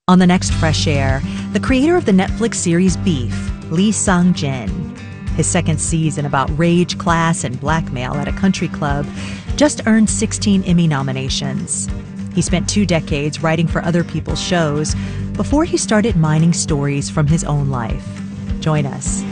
On the next Fresh Air, the creator of the Netflix series Beef, Lee Sang-jin. His second season about rage, class, and blackmail at a country club just earned 16 Emmy nominations. He spent 2 decades writing for other people's shows before he started mining stories from his own life. Join us